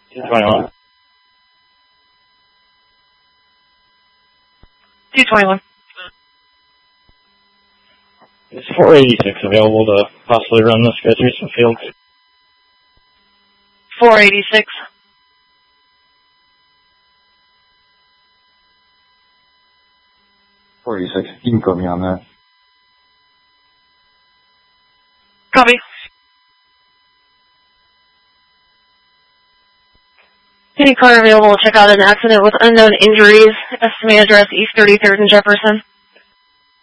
221. 221. Is 486 available to possibly run this guy through some fields? 486. You can quote me on that. Copy. Any car available to check out an accident with unknown injuries. Estimated address East 33rd and Jefferson.